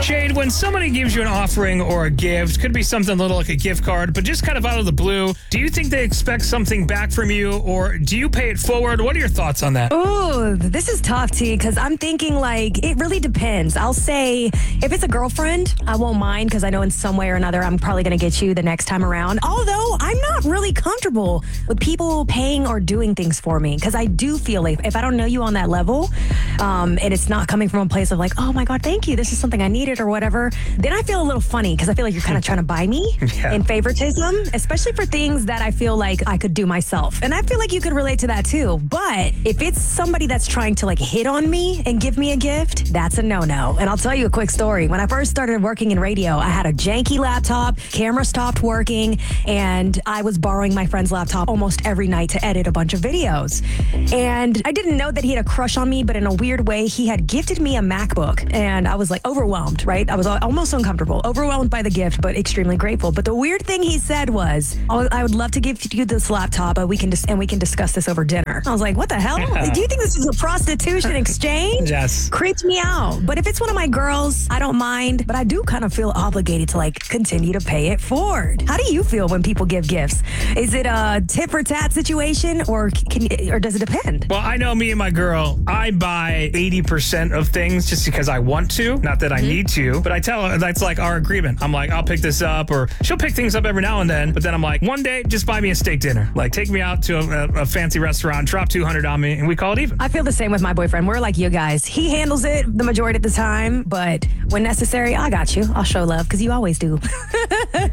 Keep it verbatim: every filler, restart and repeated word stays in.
Jade, when somebody gives you an offering or a gift, could be something little like a gift card, but just kind of out of the blue, do you think they expect something back from you, or do you pay it forward? What are your thoughts on that? Ooh, this is tough, T, because I'm thinking like it really depends. I'll say if it's a girlfriend, I won't mind because I know in some way or another I'm probably going to get you the next time around. Although I'm not really comfortable with people paying or doing things for me because I do feel like if I don't know you on that level um, and it's not coming from a place of like, oh my God, thank you, this is something I needed or whatever, then I feel a little funny because I feel like you're kind of trying to buy me Yeah. in favoritism, especially for things that I feel like I could do myself. And I feel like you could relate to that too. But if it's somebody that's trying to like hit on me and give me a gift, that's a no-no. And I'll tell you a quick story. When I first started working in radio, I had a janky laptop, camera stopped working, and I was borrowing my friend's laptop almost every night to edit a bunch of videos. And I didn't know that he had a crush on me, but in a weird way, he had gifted me a MacBook. And I was like overwhelmed, right? I was al- almost uncomfortable, overwhelmed by the gift, but extremely grateful. But the weird thing he said was, "Oh, I would love to give you this laptop, but we can dis- and we can discuss this over dinner." I was like, what the hell? Yeah. Like, do you think this is a prostitution exchange? Yes. Creeps me out. But if it's one of my girls, I don't mind, but I do kind of feel obligated to like continue to pay it forward. How do you feel when people give gifts? Is it a tit for tat situation or can or does it depend? Well, I know me and my girl, I buy eighty percent of things just because I want to, not that I need to, but I tell her that's like our agreement. I'm like, I'll pick this up, or she'll pick things up every now and then, but then I'm like, one day, just buy me a steak dinner. Like, take me out to a, a fancy restaurant, drop two hundred on me, and we call it even. I feel the same with my boyfriend. We're like you guys. He handles it the majority of the time, but when necessary, I got you. I'll show love because you always do.